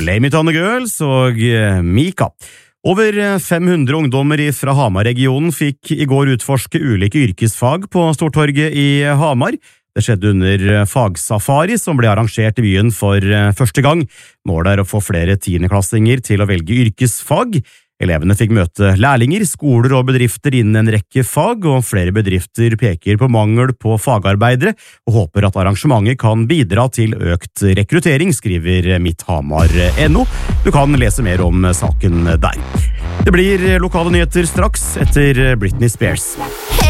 Blame It On The Girls og Mika. Over 500 ungdommer fra Hamar-regionen fikk i går utforske ulike yrkesfag på Stortorget i Hamar. Det skjedde under fagsafari som ble arrangert i byen for første gang. Målet er å få flere tiendeklassinger til å velge yrkesfag. Elevene fikk møte lærlinger, skoler og bedrifter innen en rekke fag, og flere bedrifter peker på mangel på fagarbeidere og håper at arrangementet kan bidra til økt rekruttering, skriver mitthamar.no. Du kan lese mer om saken der. Det blir lokale nyheter straks etter Britney Spears.